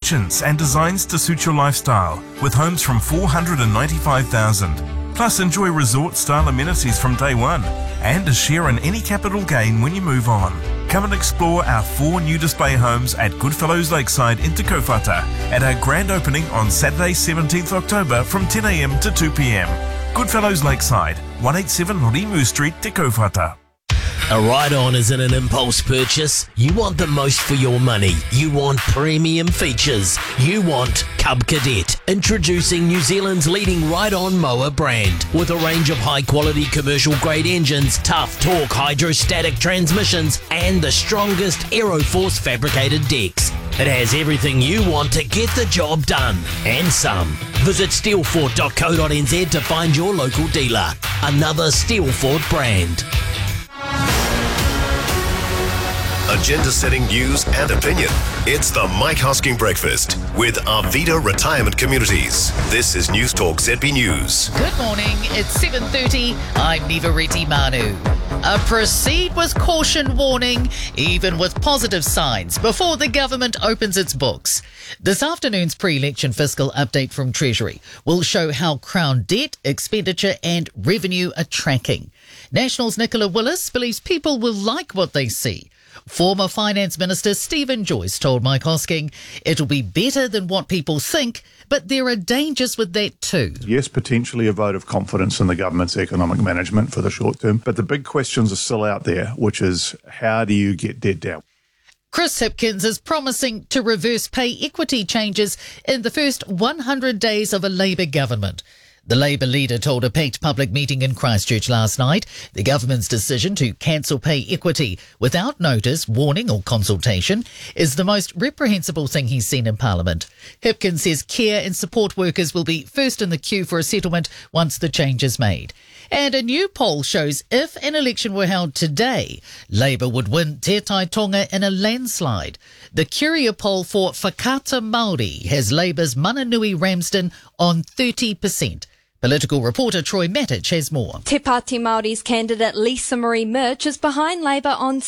kitchens and designs to suit your lifestyle, with homes from $495,000. Plus, enjoy resort-style amenities from day one and a share in any capital gain when you move on. Come and explore our 4 new display homes at Goodfellows Lakeside in Te Kaupata at our grand opening on Saturday 17th October from 10 a.m. to 2 p.m. Goodfellows Lakeside, 187 Rimu Street, Te Kaupata. A ride-on isn't an impulse purchase. You want the most for your money. You want premium features. You want Cub Cadet. Introducing New Zealand's leading ride-on mower brand. With a range of high-quality commercial-grade engines, tough torque hydrostatic transmissions, and the strongest Aeroforce fabricated decks. It has everything you want to get the job done, and some. Visit steelfort.co.nz to find your local dealer. Another Steelfort brand. Agenda-setting news and opinion. It's the Mike Hosking Breakfast with Arvida Retirement Communities. This is News Talk ZB News. Good morning. It's 7:30. I'm Nivareti Manu. A proceed with caution warning, even with positive signs, before the government opens its books. This afternoon's pre-election fiscal update from Treasury will show how Crown debt, expenditure and revenue are tracking. National's Nicola Willis believes people will like what they see. Former Finance Minister Stephen Joyce told Mike Hosking it'll be better than what people think, but there are dangers with that too. Yes, potentially a vote of confidence in the government's economic management for the short term, but the big questions are still out there, which is how do you get debt down? Chris Hipkins is promising to reverse pay equity changes in the first 100 days of a Labour government. The Labour leader told a packed public meeting in Christchurch last night the government's decision to cancel pay equity without notice, warning or consultation is the most reprehensible thing he's seen in Parliament. Hipkins says care and support workers will be first in the queue for a settlement once the change is made. And a new poll shows if an election were held today, Labour would win Te Tai Tonga in a landslide. The Curia poll for Whakata Māori has Labour's Mananui Ramsden on 30%. Political reporter Troy Mattich has more. Te Pāti Māori's candidate Lisa Marie Murch is behind Labour on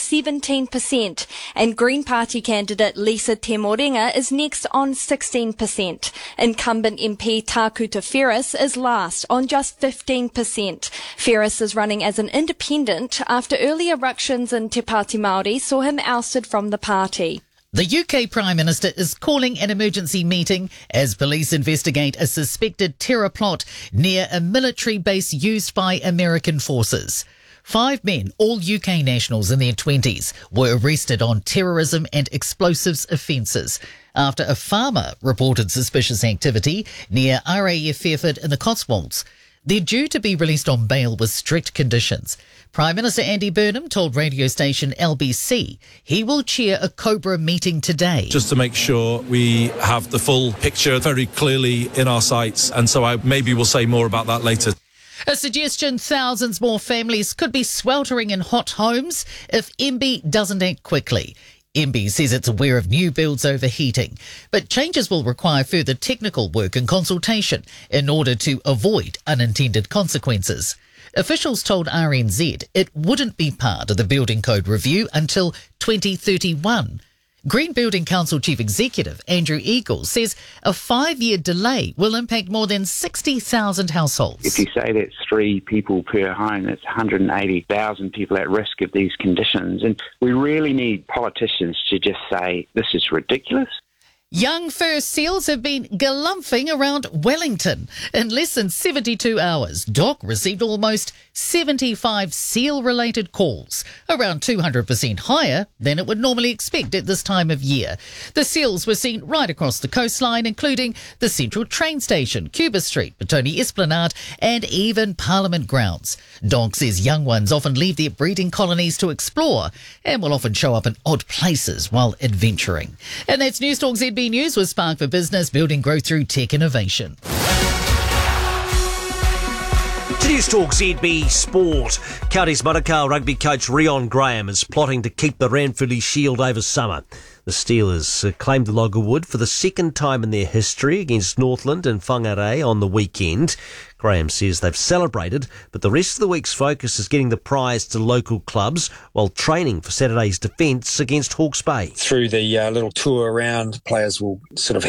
17%, and Green Party candidate Lisa Te Morenga is next on 16%. Incumbent MP Tākuta Ferris is last on just 15%. Ferris is running as an independent after earlier ructions in Te Pāti Māori saw him ousted from the party. The UK Prime Minister is calling an emergency meeting as police investigate a suspected terror plot near a military base used by American forces. 5 men, all UK nationals in their 20s, were arrested on terrorism and explosives offences after a farmer reported suspicious activity near RAF Fairford in the Cotswolds. They're due to be released on bail with strict conditions. Prime Minister Andy Burnham told radio station LBC he will chair a Cobra meeting today. Just to make sure we have the full picture very clearly in our sights, and so maybe we'll say more about that later. A suggestion thousands more families could be sweltering in hot homes if MB doesn't act quickly. MB says it's aware of new builds overheating, but changes will require further technical work and consultation in order to avoid unintended consequences. Officials told RNZ it wouldn't be part of the building code review until 2031. Green Building Council Chief Executive Andrew Eagles says a 5-year delay will impact more than 60,000 households. If you say that's 3 people per home, that's 180,000 people at risk of these conditions. And we really need politicians to just say, this is ridiculous. Young fur seals have been galumphing around Wellington. In less than 72 hours, DOC received almost 75 seal-related calls, around 200% higher than it would normally expect at this time of year. The seals were seen right across the coastline, including the Central Train Station, Cuba Street, Petone Esplanade, and even Parliament grounds. DOC says young ones often leave their breeding colonies to explore and will often show up in odd places while adventuring. And that's News Talk ZB News with Spark for Business, building growth through tech innovation. News Talk ZB Sport. Counties Manukau rugby coach Rion Graham is plotting to keep the Ranfurly Shield over summer. The Steelers claimed the Loggerwood for the second time in their history against Northland and Whangarei on the weekend. Graham says they've celebrated, but the rest of the week's focus is getting the prize to local clubs while training for Saturday's defence against Hawke's Bay. Through the little tour around, players will sort of